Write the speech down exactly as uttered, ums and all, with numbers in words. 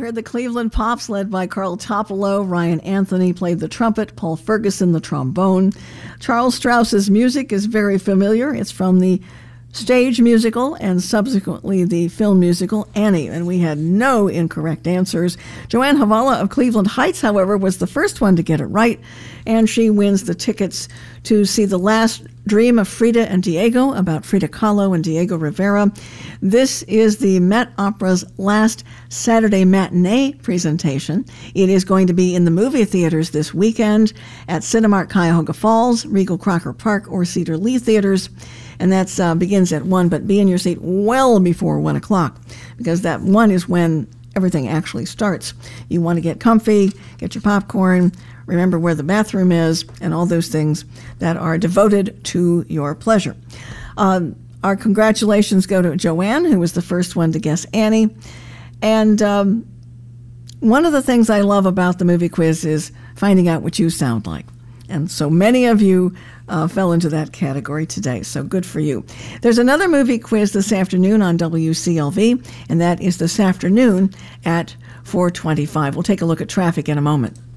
heard the Cleveland Pops led by Carl Topolo. Ryan Anthony played the trumpet, Paul Ferguson the trombone. Charles Strauss's music is very familiar. It's from the stage musical and subsequently the film musical Annie, and we had no incorrect answers. Joanne Havala of Cleveland Heights, however, was the first one to get it right, and she wins the tickets to see The Last Dream of Frida and Diego, about Frida Kahlo and Diego Rivera. This is the Met Opera's last Saturday matinee presentation. It is going to be in the movie theaters this weekend at Cinemark Cuyahoga Falls, Regal Crocker Park, or Cedar Lee Theaters. And that uh, begins at one, but be in your seat well before one o'clock, because that one is when everything actually starts. You want to get comfy, get your popcorn, remember where the bathroom is, and all those things that are devoted to your pleasure. Um, our congratulations go to Joanne, who was the first one to guess Annie. And um, one of the things I love about the movie quiz is finding out what you sound like. And so many of you uh, fell into that category today, so good for you. There's another movie quiz this afternoon on W C L V, and that is this afternoon at four twenty-five. We'll take a look at traffic in a moment.